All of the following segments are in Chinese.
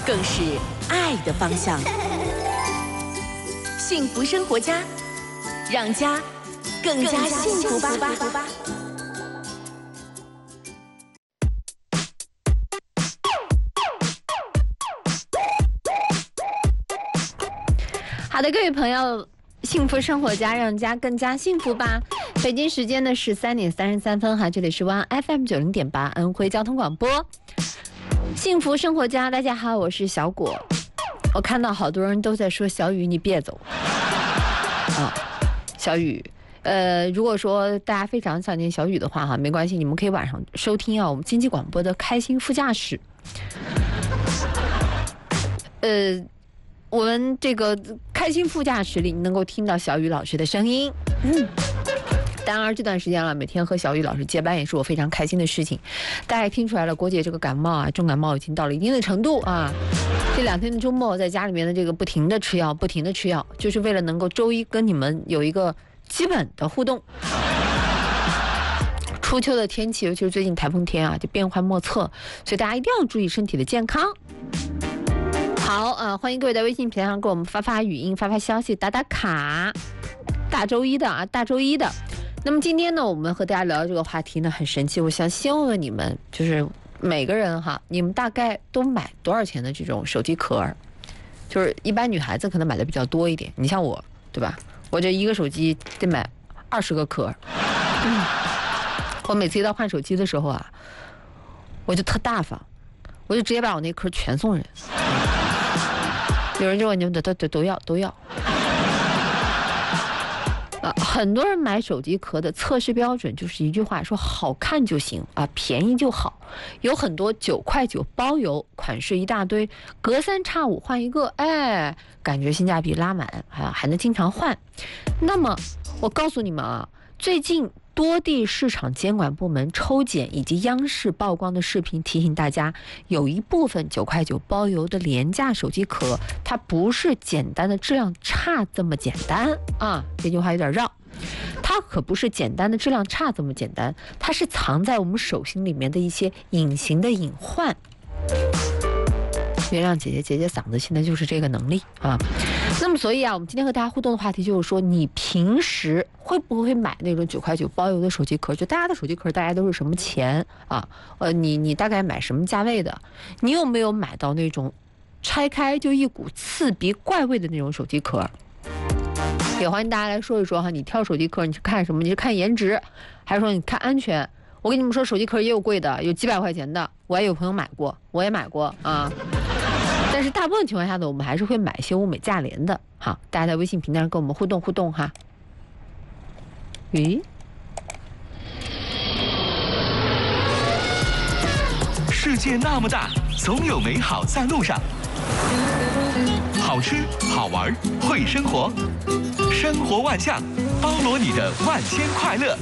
更是爱的方向。幸福生活家，让家更加幸福吧。 好的，各位朋友，幸福生活家，让家更加幸福吧。北京时间的13点33分哈，这里是湾 FM 90.8安徽交通广播，幸福生活家，大家好，我是小果。我看到好多人都在说小雨，你别走啊，小雨。如果说大家非常想念小雨的话哈，没关系，你们可以晚上收听啊，我们经济广播的开心副驾驶。我们这个开心副驾驶里能够听到小雨老师的声音。当然这段时间了，每天和小雨老师接班也是我非常开心的事情。大家也听出来了，国姐这个感冒啊，重感冒已经到了一定的程度啊。这2天的周末在家里面的这个不停的吃药，就是为了能够周一跟你们有一个基本的互动。初秋的天气，尤其是最近台风天啊，就变幻莫测，所以大家一定要注意身体的健康。好，欢迎各位在微信平台上给我们发语音、发消息、打卡。大周一的。那么今天呢，我们和大家聊这个话题呢，很神奇。我想先问问你们，就是每个人哈，你们大概都买多少钱的这种手机壳？就是一般女孩子可能买的比较多一点，你像我，对吧？我这一个手机得买20个壳。我每次一到换手机的时候啊，我就特大方，我就直接把我那壳全送人。有人就问你们都要。很多人买手机壳的测试标准就是一句话，说好看就行啊，便宜就好。有很多9块9包邮，款式一大堆，隔3差5换一个，感觉性价比拉满，还能经常换。那么我告诉你们啊，最近多地市场监管部门抽检以及央视曝光的视频提醒大家，有一部分9块9包邮的廉价手机壳，它不是简单的质量差这么简单啊，这句话有点绕。它可不是简单的质量差这么简单，它是藏在我们手心里面的一些隐形的隐患。原谅姐姐嗓子现在就是这个能力啊。那么所以啊，我们今天和大家互动的话题就是说，你平时会不会买那种9块9包邮的手机壳？就大家的手机壳大概都是什么钱啊？你大概买什么价位的？你有没有买到那种拆开就一股刺鼻怪味的那种手机壳？也欢迎大家来说一说哈，你挑手机壳你是看什么？你是看颜值，还是说你看安全？我跟你们说，手机壳也有贵的，有几百块钱的，我也有朋友买过，我也买过啊。但是大部分情况下呢，我们还是会买一些物美价廉的。好，大家在微信平台上跟我们互动哈。 世界那么大，总有美好在路上。好吃好玩会生活，生活万象，包罗你的万千快乐。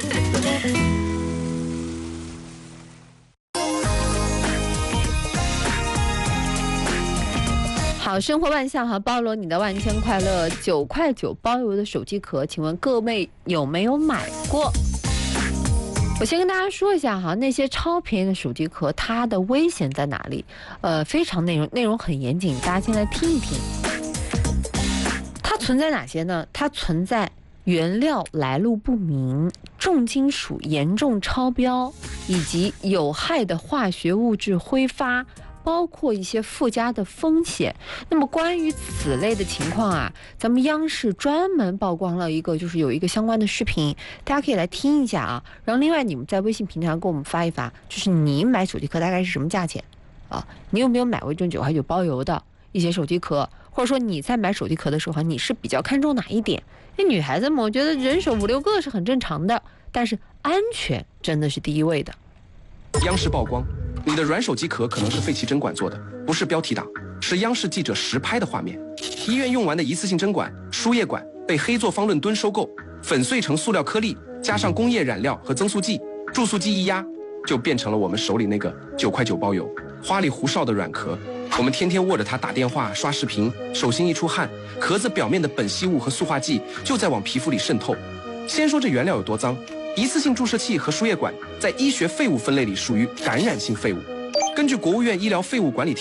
好，生活万象哈，包罗你的万千快乐。9块9包邮的手机壳，请问各位有没有买过？我先跟大家说一下哈，那些超便宜的手机壳，它的危险在哪里？非常内容很严谨，大家先来听一听。它存在哪些呢？它存在原料来路不明、重金属严重超标，以及有害的化学物质挥发，包括一些附加的风险。那么关于此类的情况啊，咱们央视专门曝光了一个，就是有一个相关的视频，大家可以来听一下啊。然后另外你们在微信平台上给我们发一发，就是你买手机壳大概是什么价钱啊？你有没有买过这种9块9包邮的一些手机壳？或者说你在买手机壳的时候，你是比较看重哪一点？那女孩子们，我觉得人手5、6个是很正常的，但是安全真的是第一位的。 央视曝光，你的软手机壳可能是废弃针管做的，不是标题党，是央视记者实拍的画面。医院用完的一次性针管、输液管被黑作坊论吨收购，粉碎成塑料颗粒，加上工业染料和增速剂，注塑剂一压，就变成了我们手里那个9块9包邮、花里胡哨的软壳。我们天天握着它打电话、刷视频，手心一出汗，壳子表面的苯烯物和塑化剂就在往皮肤里渗透。先说这原料有多脏，一次性注射器和输液管在医学废物分类里属于感染性废物。根据国务院医疗废物管理